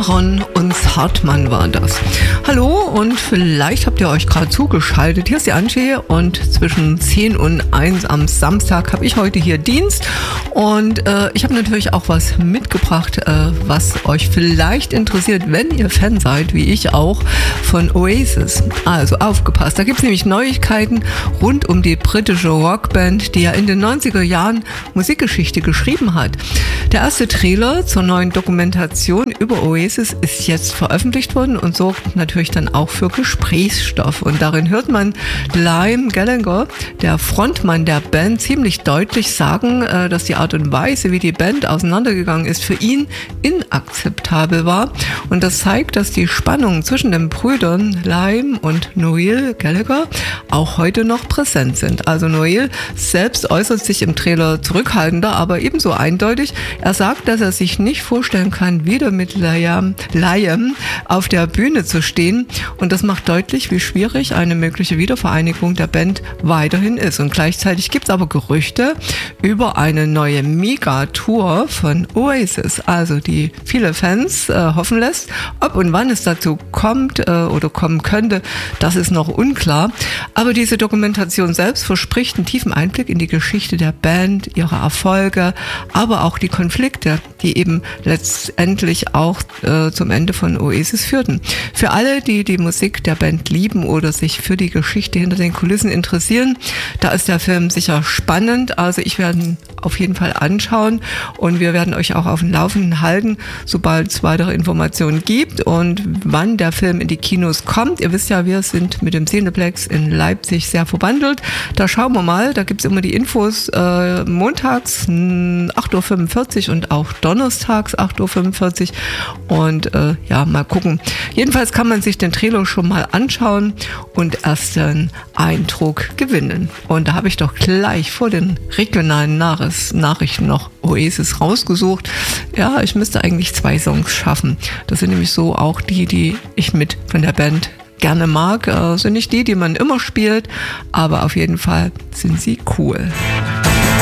Aaron und Hartmann war das. Hallo und vielleicht habt ihr euch gerade zugeschaltet. Hier ist die Antje und zwischen 10 und 1 am Samstag habe ich heute hier Dienst. Und ich habe natürlich auch was mitgebracht, was euch vielleicht interessiert, wenn ihr Fan seid, wie ich auch, von Oasis. Also aufgepasst, da gibt es nämlich Neuigkeiten rund um die britische Rockband, die ja in den 90er Jahren Musikgeschichte geschrieben hat. Der erste Trailer zur neuen Dokumentation über Oasis ist jetzt veröffentlicht worden und sorgt natürlich dann auch für Gesprächsstoff. Und darin hört man Liam Gallagher, der Frontmann der Band, ziemlich deutlich sagen, dass die Art und Weise, wie die Band auseinandergegangen ist, für ihn inakzeptabel war. Und das zeigt, dass die Spannungen zwischen den Brüdern Liam und Noel Gallagher auch heute noch präsent sind. Also Noel selbst äußert sich im Trailer zurückhaltender, aber ebenso eindeutig. Er sagt, dass er sich nicht vorstellen kann, wieder mit Liam auf der Bühne zu stehen. Und das macht deutlich, wie schwierig eine mögliche Wiedervereinigung der Band weiterhin ist. Und gleichzeitig gibt es aber Gerüchte über eine neue Mega-Tour von Oasis, also die viele Fans hoffen lässt. Ob und wann es dazu kommt oder kommen könnte, das ist noch unklar. Aber diese Dokumentation selbst verspricht einen tiefen Einblick in die Geschichte der Band, ihre Erfolge, aber auch die Konflikte, die eben letztendlich auch zum Ende von Oasis führten. Für alle, die die Musik der Band lieben oder sich für die Geschichte hinter den Kulissen interessieren, da ist der Film sicher spannend. Also ich werde ihn auf jeden Fall anschauen und wir werden euch auch auf dem Laufenden halten, sobald es weitere Informationen gibt und wann der Film in die Kinos kommt. Ihr wisst ja, wir sind mit dem Cineplex in Leipzig sehr verbandelt. Da schauen wir mal, da gibt es immer die Infos montags 8.45 Uhr und auch donnerstags 8.45 Uhr und ja, mal gucken. Jedenfalls kann man sich den Trailer schon mal anschauen und ersten Eindruck gewinnen. Und da habe ich doch gleich vor den regionalen Nachrichten noch Oasis rausgesucht. Ja, ich müsste eigentlich 2 Songs schaffen. Das sind nämlich so auch die ich mit von der Band gerne mag. Sind nicht die man immer spielt, aber auf jeden Fall sind sie cool.